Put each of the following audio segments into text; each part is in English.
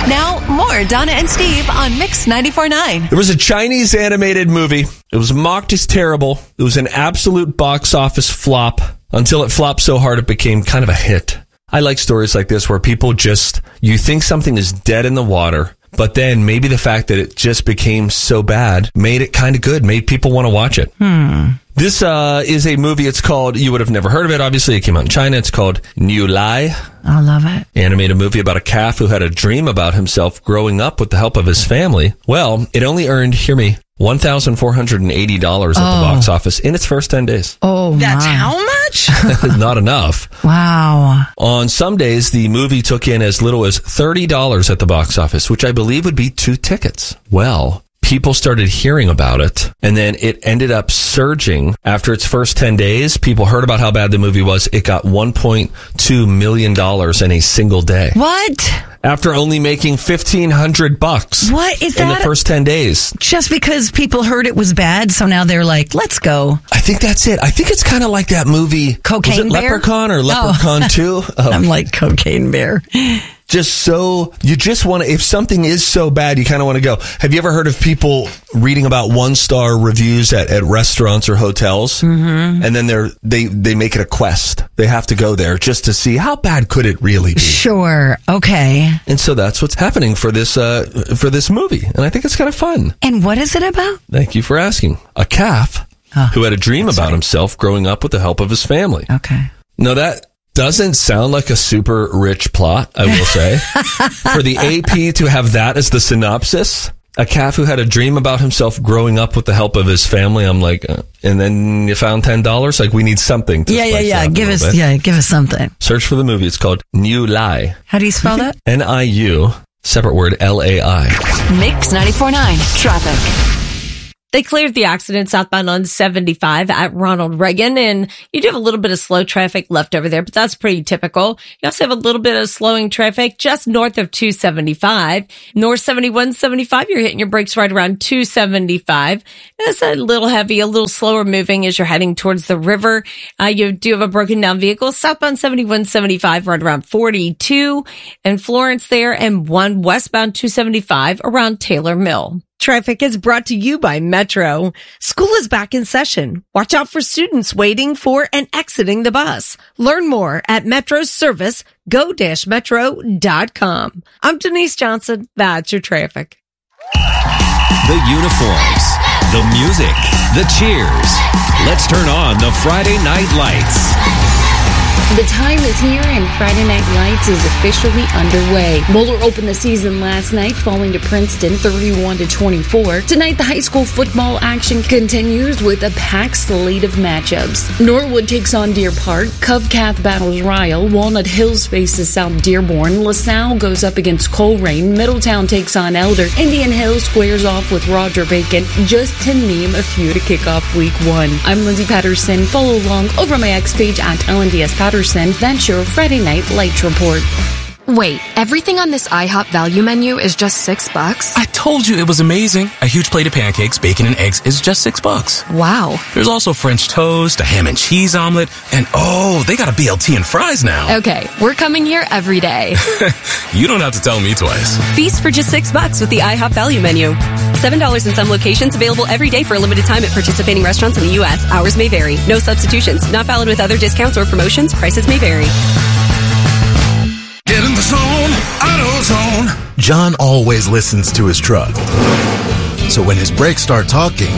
Now, more Donna and Steve on Mix 94.9. There was a Chinese animated movie. It was mocked as terrible. It was an absolute box office flop until it flopped so hard it became kind of a hit. I like stories like this where people you think something is dead in the water, but then maybe the fact that it just became so bad made it kind of good, made people want to watch it. This is a movie. It's called, you would have never heard of it, obviously. It came out in China. It's called New Lai. I love it. Animated movie about a calf who had a dream about himself growing up with the help of his family. Well, it only earned, hear me, $1,480 at the box office in its first 10 days. Oh, that's how much? Not enough. Wow. On some days, the movie took in as little as $30 at the box office, which I believe would be 2 tickets. Well, people started hearing about it, and then it ended up surging. After its first 10 days, people heard about how bad the movie was. It got $1.2 million in a single day. What? After only making $1,500. What is in that? the first 10 days. Just because people heard it was bad, so now they're like, let's go. I think that's it. I think it's kind of like that movie. Cocaine was it Bear? Leprechaun or Leprechaun 2? I'm like Cocaine Bear. You just want to, if something is so bad, you kind of want to go. Have you ever heard of people reading about 1-star reviews at restaurants or hotels? Mm-hmm. And then they make it a quest. They have to go there just to see how bad could it really be. Sure. Okay. And so that's what's happening for this movie. And I think it's kind of fun. And what is it about? Thank you for asking. A calf who had a dream about himself growing up with the help of his family. Okay. No, that doesn't sound like a super rich plot, I will say. For the AP to have that as the synopsis, a calf who had a dream about himself growing up with the help of his family, I'm like, and then you found $10? Like, we need something to spice up give us something. Search for the movie. It's called New Lai. How do you spell that? N-I-U, separate word, L-A-I. Mix 94.9 Traffic. They cleared the accident southbound on 75 at Ronald Reagan, and you do have a little bit of slow traffic left over there, but that's pretty typical. You also have a little bit of slowing traffic just north of 275. North 7175, you're hitting your brakes right around 275. It's a little heavy, a little slower moving as you're heading towards the river. You do have a broken down vehicle southbound 7175 right around 42 and Florence there, and 1 westbound 275 around Taylor Mill. Traffic is brought to you by Metro. School is back in session. Watch out for students waiting for and exiting the bus. Learn more at Metro's service, go-metro.com. I'm Denise Johnson. That's your traffic. The uniforms, the music, the cheers. Let's turn on the Friday Night Lights. The time is here and Friday Night Lights is officially underway. Moeller opened the season last night, falling to Princeton 31-24. Tonight, the high school football action continues with a packed slate of matchups. Norwood takes on Deer Park, Covcath battles Ryle, Walnut Hills faces South Dearborn, LaSalle goes up against Coleraine, Middletown takes on Elder, Indian Hill squares off with Roger Bacon, just to name a few to kick off week 1. I'm Lindsay Patterson. Follow along over my X page at LNDS Patterson. That's your Friday Night Lights report. Wait, everything on this IHOP value menu is just $6? I told you it was amazing. A huge plate of pancakes, bacon, and eggs is just $6. Wow. There's also French toast, a ham and cheese omelet, and they got a BLT and fries now. Okay, we're coming here every day. You don't have to tell me twice. Feast for just $6 with the IHOP value menu. $7 in some locations, available every day for a limited time at participating restaurants in the U.S. Hours may vary. No substitutions. Not valid with other discounts or promotions. Prices may vary. Get in the zone, AutoZone. John always listens to his truck. So when his brakes start talking,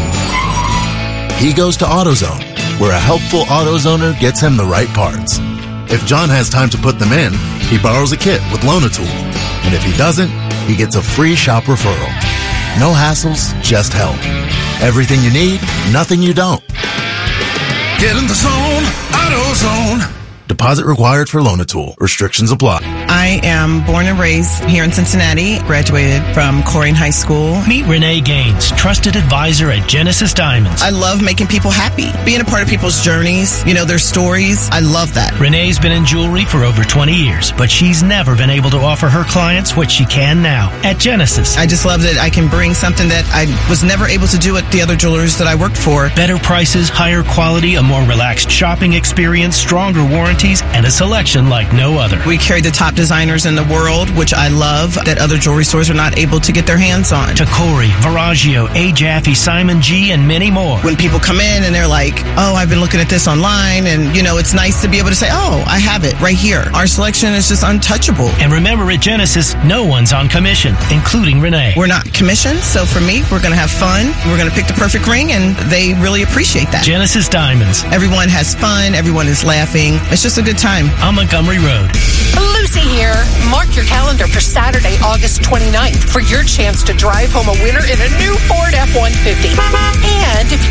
he goes to AutoZone, where a helpful AutoZoner gets him the right parts. If John has time to put them in, he borrows a kit with Loan-A-Tool. And if he doesn't, he gets a free shop referral. No hassles, just help. Everything you need, nothing you don't. Get in the zone, AutoZone. Deposit required for Loan-A-Tool. Restrictions apply. I am born and raised here in Cincinnati, graduated from Coleraine High School. Meet Renee Gaines, trusted advisor at Genesis Diamonds. I love making people happy, being a part of people's journeys, their stories. I love that. Renee's been in jewelry for over 20 years, but she's never been able to offer her clients what she can now at Genesis. I just love that I can bring something that I was never able to do at the other jewelers that I worked for. Better prices, higher quality, a more relaxed shopping experience, stronger warranty, warranties, and a selection like no other. We carry the top designers in the world, which I love, that other jewelry stores are not able to get their hands on. Tacori, Verragio, A. Jaffe, Simon G., and many more. When people come in and they're like, oh, I've been looking at this online, and, it's nice to be able to say, oh, I have it right here. Our selection is just untouchable. And remember, at Genesis, no one's on commission, including Renee. We're not commissioned, so for me, we're going to have fun. We're going to pick the perfect ring, and they really appreciate that. Genesis Diamonds. Everyone has fun. Everyone is laughing. It's just a good time. On Montgomery Road. Lucy here. Mark your calendar for Saturday, August 29th for your chance to drive home a winner in a new Ford F-150. And if